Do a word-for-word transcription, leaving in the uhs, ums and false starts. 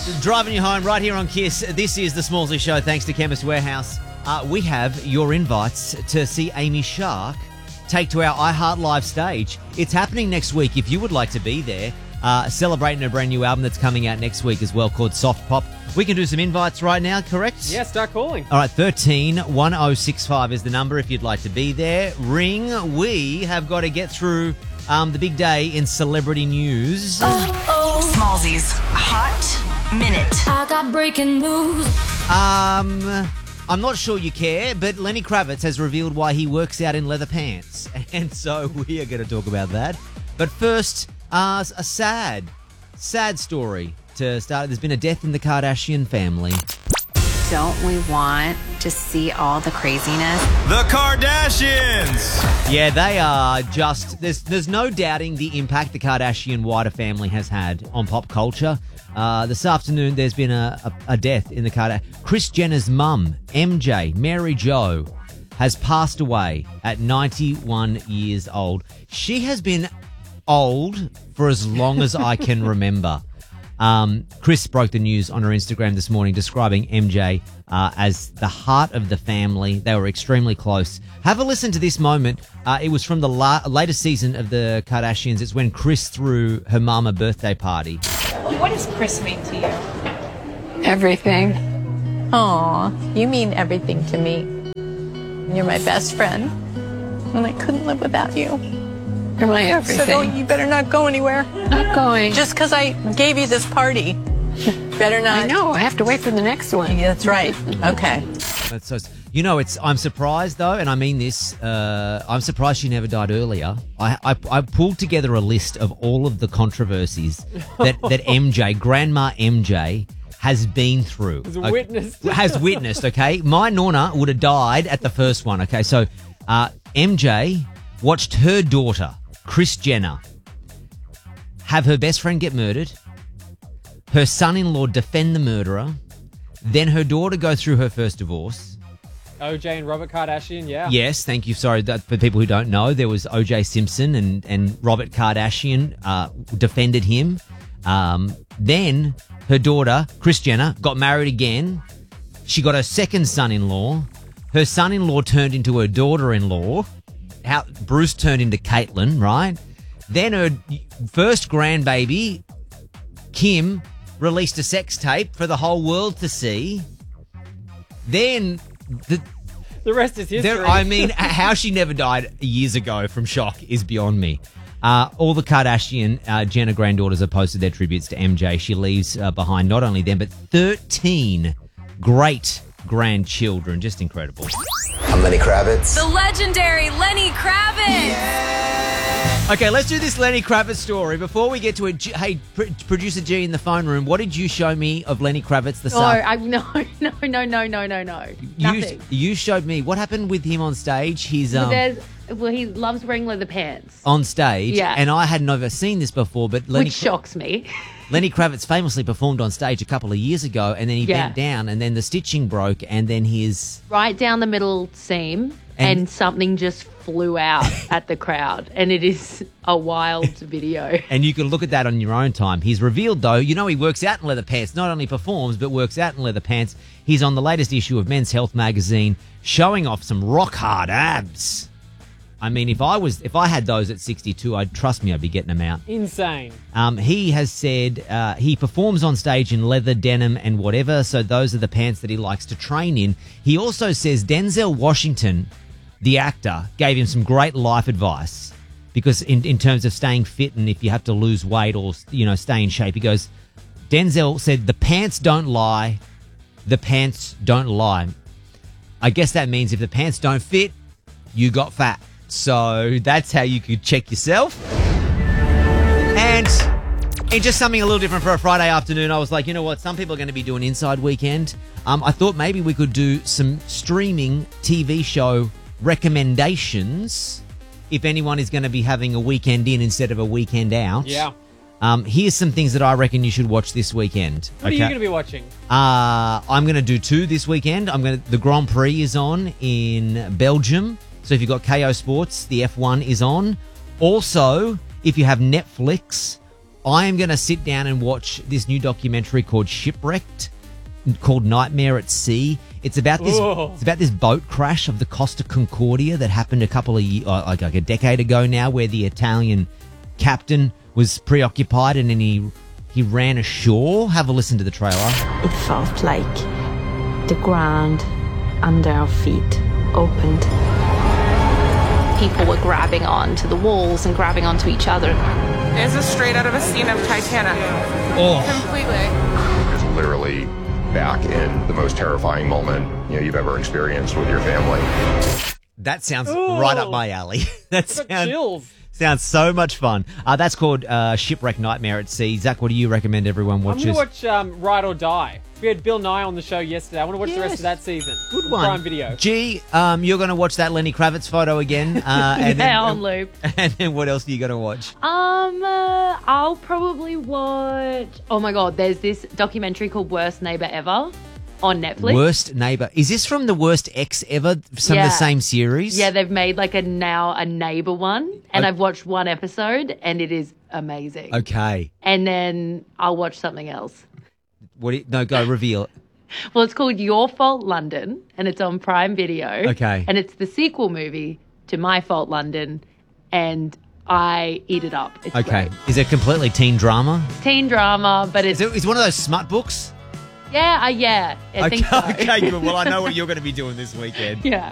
Driving you home right here on Kiss. This is the Smallsy Show, thanks to Chemist Warehouse. Uh, we have your invites to see Amy Shark take to our iHeart Live stage. It's happening next week if you would like to be there, uh, celebrating her brand new album that's coming out next week as well called Soft Pop. We can do some invites right now, correct? Yeah, start calling. All right, thirteen one oh six five is the number if you'd like to be there. Ring. We have got to get through um, the big day in celebrity news. Oh, Smallsy's Hot Minute. I got breaking news. Um... I'm not sure you care, but Lenny Kravitz has revealed why he works out in leather pants. And so we are going to talk about that. But first, uh, a sad, sad story to start. There's been a death in the Kardashian family. Don't we want to see all the craziness? The Kardashians! Yeah, they are just... There's, there's no doubting the impact the Kardashian-Wider family has had on pop culture. Uh, this afternoon, there's been a, a, a death in the Kardashians. Kris Jenner's mum, M J, Mary Jo, has passed away at ninety-one years old. She has been old for as long as I can remember. Um, Kris broke the news on her Instagram this morning describing M J uh, as the heart of the family. They were extremely close. Have a listen to this moment. Uh, it was from the la- latest season of the Kardashians. It's when Kris threw her mum a birthday party. What does Kris mean to you? Everything. Aw, you mean everything to me. You're my best friend, and I couldn't live without you. You're my everything. So don't, you better not go anywhere. Not going. Just because I gave you this party. Better not. I know. I have to wait for the next one. Yeah, that's right. Okay. That's so, you know, it's. I'm surprised though, and I mean this. Uh, I'm surprised she never died earlier. I, I I pulled together a list of all of the controversies that that M J, Grandma M J, has been through. Has okay, witnessed. Has witnessed. Okay, my Nonna would have died at the first one. Okay, so uh, M J watched her daughter, Kris Jenner, have her best friend get murdered, her son-in-law defend the murderer, then her daughter go through her first divorce. O J and Robert Kardashian, yeah. Yes, thank you. Sorry, that, for people who don't know, there was O J Simpson and, and Robert Kardashian uh, defended him. Um, then her daughter, Kris Jenner, got married again. She got her second son-in-law. Her son-in-law turned into her daughter-in-law. How Bruce turned into Caitlyn, right? Then her first grandbaby, Kim, released a sex tape for the whole world to see. Then the The rest is history. there, I mean, how she never died years ago from shock is beyond me. Uh, all the Kardashian uh, Jenner granddaughters have posted their tributes to M J. She leaves uh, behind not only them, but thirteen great grandchildren. Just incredible. I'm Lenny Kravitz. The legendary Lenny Kravitz. Okay, let's do this Lenny Kravitz story. Before we get to it, G- hey, pr- producer G in the phone room, what did you show me of Lenny Kravitz this No, afternoon? I, no, no, no, no, no, no, no. You, Nothing. you showed me what happened with him on stage. He's um, Well, there's, well, he loves wearing leather pants, on stage, Yeah. and I had never seen this before. But Lenny, which shocks me. Lenny Kravitz famously performed on stage a couple of years ago, and then he Yeah. bent down, and then the stitching broke, and then his Right down the middle seam, And- and, something just flew out at the crowd, and it is a wild video. and you can look at that on your own time. He's revealed, though, you know, he works out in leather pants. Not only performs, but works out in leather pants. He's on the latest issue of Men's Health magazine, showing off some rock hard abs. I mean, if I was, if I had those at sixty-two, I'd trust me, I'd be getting them out. Insane. Um, he has said uh, he performs on stage in leather, denim, and whatever. So those are the pants that he likes to train in. He also says Denzel Washington, the actor, gave him some great life advice because in, in terms of staying fit and if you have to lose weight or, you know, stay in shape, he goes, Denzel said, the pants don't lie. The pants don't lie. I guess that means if the pants don't fit, you got fat. So that's how you could check yourself. And in just something a little different for a Friday afternoon, I was like, you know what? Some people are going to be doing Inside Weekend. Um, I thought maybe we could do some streaming T V show recommendations if anyone is going to be having a weekend in instead of a weekend out. Yeah. Um, here's some things that I reckon you should watch this weekend. What are you going to be watching? Uh, I'm going to do two this weekend. I'm going to, the Grand Prix is on in Belgium. So if you've got K O Sports, the F one is on. Also, if you have Netflix, I am going to sit down and watch this new documentary called Shipwrecked, called Nightmare at Sea. It's about this. Ooh. It's about this boat crash of the Costa Concordia that happened a couple of years, like, like a decade ago now, where the Italian captain was preoccupied and then he he ran ashore. Have a listen to the trailer. It felt like the ground under our feet opened. People were grabbing onto the walls and grabbing onto each other. This is straight out of a scene of Titanic. Oh, Completely. It's literally back in the most terrifying moment you know you've ever experienced with your family. that sounds Ooh. right up my alley. that I got sounds chills. sounds so much fun. Uh, that's called uh, Shipwreck Nightmare at Sea. Zach, what do you recommend everyone I'm watches? going to watch um, Ride or Die. We had Bill Nye on the show yesterday. I want to watch the rest Yes. of that season. Good one. Prime Video. G, um, you're going to watch that Lenny Kravitz photo again. Uh, and yeah, then, on loop. And then what else are you going to watch? Um, uh, I'll probably watch. Oh my god, there's this documentary called Worst Neighbor Ever on Netflix. Worst Neighbor. Is this from the Worst Ex Ever? Some of Yeah. the same series? Yeah, they've made like a now a neighbor one, and Okay. I've watched one episode, and it is amazing. Okay. And then I'll watch something else. What? Do you, no, go reveal it. Well, it's called Your Fault London, and it's on Prime Video. Okay. And it's the sequel movie to My Fault London, and I eat it up. It's Okay. great. Is it completely teen drama? Teen drama, but it's Is it is it one of those smut books? yeah, uh, yeah. I okay. think so. Okay. Good. Well, I know what you're going to be doing this weekend. Yeah.